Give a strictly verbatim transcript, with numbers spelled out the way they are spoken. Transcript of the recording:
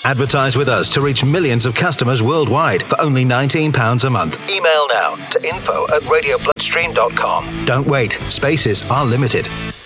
Advertise with us to reach millions of customers worldwide for only nineteen pounds a month. Email now to info at radio bloodstream dot com. Don't wait. Spaces are limited.